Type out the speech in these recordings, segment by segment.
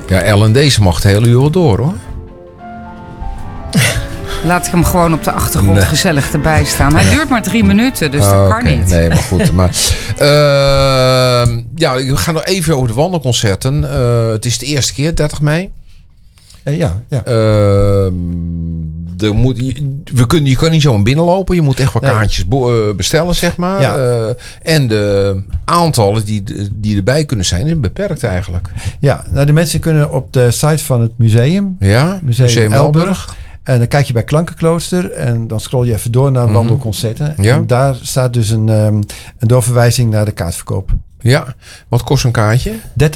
Ja, Ellen, deze mag het hele uur wel door, hoor. Laat ik hem gewoon op de achtergrond gezellig erbij staan. Hij duurt maar 3 minuten, dus dat kan niet. Nee, maar goed. Maar, we gaan nog even over de wandelconcerten. Het is de eerste keer, 30 mei. Ja. Je kan niet zo binnenlopen. Je moet echt wat kaartjes bestellen, zeg maar. Ja. En de aantallen die erbij kunnen zijn, is beperkt eigenlijk. Ja, nou, de mensen kunnen op de site van het museum. Ja, Museum Elburg. En dan kijk je bij Klankenklooster en dan scroll je even door naar wandelconcerten. Ja. En daar staat dus een doorverwijzing naar de kaartverkoop. Ja, wat kost een kaartje?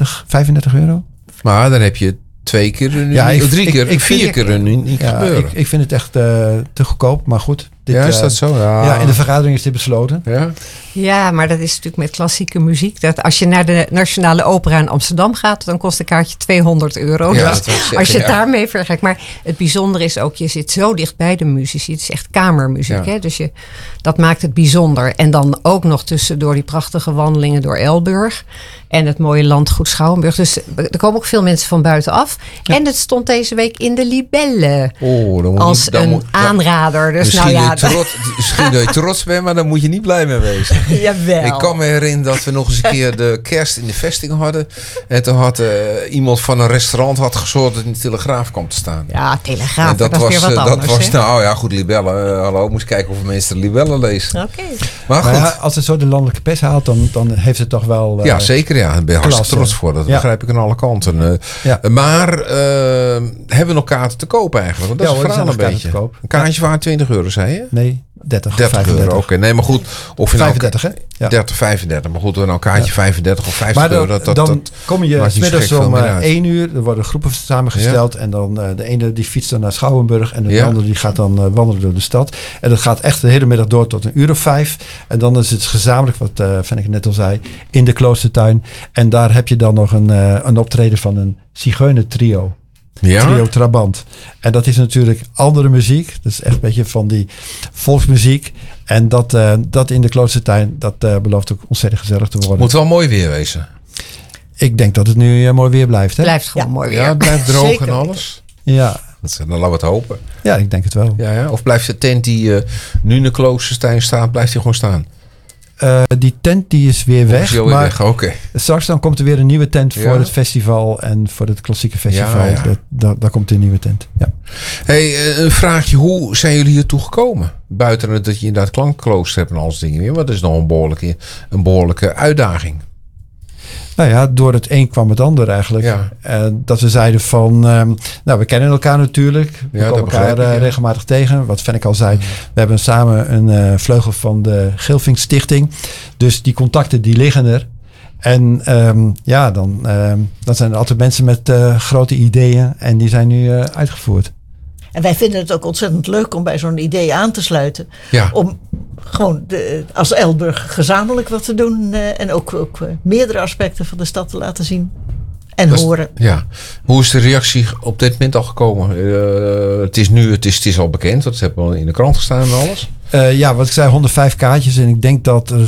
35 euro. Maar dan heb je 2 keer een 4 keer een uniek gebeuren. Ik vind het echt te goedkoop, maar goed. Is dat zo? Ja, in de vergadering is dit besloten. Ja. Ja, maar dat is natuurlijk met klassieke muziek. Dat als je naar de Nationale Opera in Amsterdam gaat, dan kost een kaartje 200 euro. Ja, dus als je het daarmee vergelijkt. Maar het bijzondere is ook, je zit zo dicht bij de muzici. Het is echt kamermuziek. Ja. Hè? Dus dat maakt het bijzonder. En dan ook nog tussendoor die prachtige wandelingen door Elburg. En het mooie landgoed Schouwenburg. Dus er komen ook veel mensen van buitenaf. Ja. En het stond deze week in de Libelle. Als een aanrader. Dus misschien dat je trots bent, maar daar moet je niet blij mee wezen. Jawel. Ik kan me herinneren dat we nog eens een keer de kerst in de vesting hadden. En toen had iemand van een restaurant gezorgd dat in de Telegraaf kwam te staan. Ja, Telegraaf, dat was weer wat anders. Goed, Libelle. Hallo, moest kijken of mensen de Libelle lezen. Oké. Maar goed. Ja, als het zo de landelijke pers haalt, dan heeft het toch wel... ja, zeker. Ja, daar ben je hartstikke trots voor. Dat begrijp ik aan alle kanten. Maar hebben we nog kaarten te koop eigenlijk? Want dat is het verhaal een beetje. Een kaartje van 20 euro, zei je? Nee, 30 35 euro. Oké, nee, maar goed. Of je 35, hè? Ja. 30, 35. Maar goed, nou een kaartje 35 of 50 euro. Dan kom je 's middags om 1 uur. Er worden groepen samengesteld. Ja. En dan de ene die fietst dan naar Schouwenburg. En de andere die gaat dan wandelen door de stad. En dat gaat echt de hele middag door tot 1:05. En dan is het gezamenlijk, wat Fenneke net al zei, in de kloostertuin. En daar heb je dan nog een optreden van een zigeunertrio. Ja? Trio Trabant. En dat is natuurlijk andere muziek. Dat is echt een beetje van die volksmuziek. En dat in de kloostertuin, dat belooft ook ontzettend gezellig te worden. Moet wel mooi weer wezen. Ik denk dat het nu mooi weer blijft. Hè? Blijft gewoon mooi weer. Ja, het blijft droog en alles. Ja. Dan laten we het hopen. Ja, ik denk het wel. Ja. Of blijft de tent die nu in de kloostertuin staat, blijft die gewoon staan? Die tent die is weer weg. Okay. Straks dan komt er weer een nieuwe tent voor het festival en voor het klassieke festival. Ja. Daar komt een nieuwe tent. Ja. Hey, een vraagje. Hoe zijn jullie hiertoe gekomen? Buiten dat je inderdaad klankklooster hebt en alles dingen meer. Wat is nog een behoorlijke uitdaging? Nou ja, door het een kwam het ander eigenlijk. Ja. Dat we zeiden van, we kennen elkaar natuurlijk. We komen elkaar regelmatig tegen. Wat Fenneke al zei, we hebben samen een vleugel van de Gilvink Stichting. Dus die contacten die liggen er. En dan zijn er altijd mensen met grote ideeën en die zijn nu uitgevoerd. En wij vinden het ook ontzettend leuk om bij zo'n idee aan te sluiten. Ja. Om gewoon als Elburg gezamenlijk wat te doen. En ook meerdere aspecten van de stad te laten zien. En horen. Ja. Hoe is de reactie op dit moment al gekomen? Het is al bekend. Dat hebben we al in de krant gestaan en alles. Wat ik zei, 105 kaartjes. En ik denk dat er